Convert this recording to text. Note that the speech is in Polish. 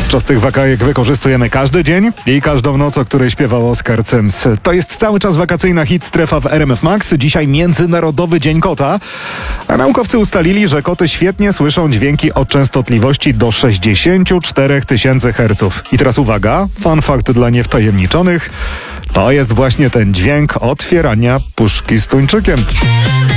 Podczas tych wakajek wykorzystujemy każdy dzień i każdą noc, o której śpiewał Oskar Cyms. To jest cały czas wakacyjna hit strefa w RMF Max. Dzisiaj Międzynarodowy Dzień Kota. A naukowcy ustalili, że koty świetnie słyszą dźwięki o częstotliwości do 64 000 Hz. I teraz uwaga, fun fact dla niewtajemniczonych. To jest właśnie ten dźwięk otwierania puszki z tuńczykiem.